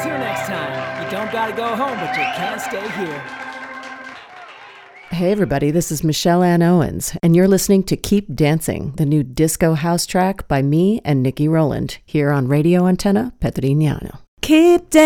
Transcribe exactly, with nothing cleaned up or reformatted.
Until next time, you don't gotta go home, but you can't stay here. Hey everybody, this is Michelle Ann Owens, and you're listening to Keep Dancing, the new disco house track by me and Nikki Rowland, here on Radio Antenna Petrignano. Keep dancing.